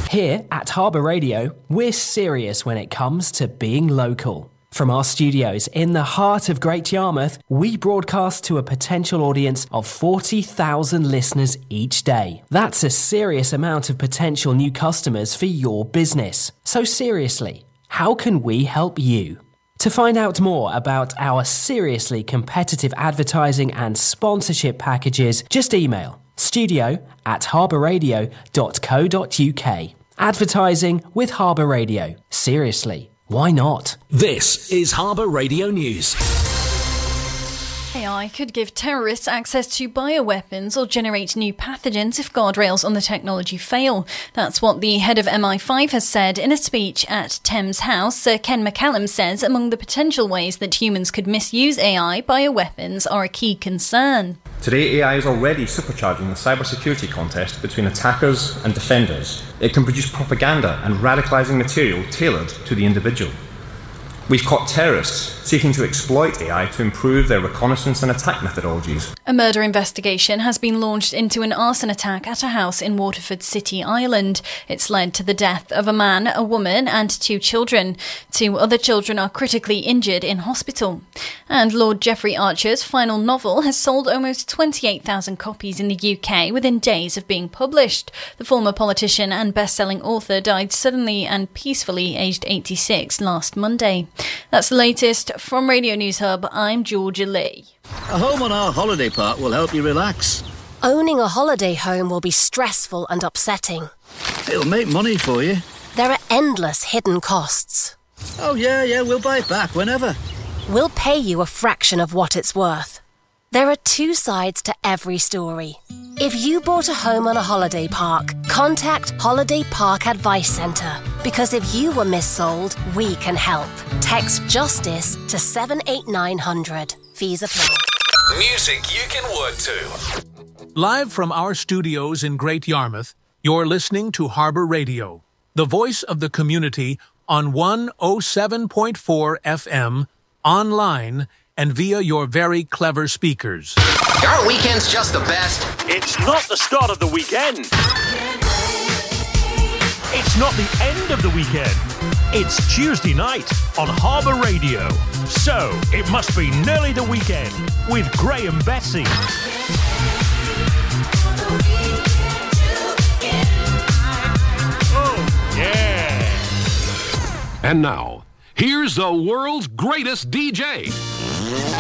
Here at Harbour Radio, we're serious when it comes to being local. From our studios in the heart of Great Yarmouth, we broadcast to a potential audience of 40,000 listeners each day. That's a serious amount of potential new customers for your business. So seriously, how can we help you? To find out more about our seriously competitive advertising and sponsorship packages, just email studio@harbourradio.co.uk. Advertising with Harbour Radio. Seriously, why not? This is Harbour Radio News. AI could give terrorists access to bioweapons or generate new pathogens if guardrails on the technology fail. That's what the head of MI5 has said in a speech at Thames House. Sir Ken McCallum says among the potential ways that humans could misuse AI, bioweapons are a key concern. Today, AI is already supercharging the cybersecurity contest between attackers and defenders. It can produce propaganda and radicalising material tailored to the individual. We've caught terrorists seeking to exploit AI to improve their reconnaissance and attack methodologies. A murder investigation has been launched into an arson attack at a house in Waterford City, Ireland. It's led to the death of a man, a woman and 2 children. 2 other children are critically injured in hospital. And Lord Jeffrey Archer's final novel has sold almost 28,000 copies in the UK within days of being published. The former politician and best-selling author died suddenly and peacefully, aged 86, last Monday. That's the latest from Radio News Hub. I'm Georgia Lee. A home on our holiday park will help you relax. Owning a holiday home will be stressful and upsetting. It'll make money for you. There are endless hidden costs. Oh, yeah, we'll buy it back whenever. We'll pay you a fraction of what it's worth. There are 2 sides to every story. If you bought a home on a holiday park, contact Holiday Park Advice Centre. Because if you were missold, we can help. Text JUSTICE to 78900. Fees apply. Music you can work to. Live from our studios in Great Yarmouth, you're listening to Harbour Radio, the voice of the community on 107.4 FM, online, and via your very clever speakers. Are weekends just the best? It's not the start of the weekend. It's not the end of the weekend. It's Tuesday night on Harbour Radio. So, it must be nearly the weekend with Graham Bessie. Oh, yeah. And now, here's the world's greatest DJ.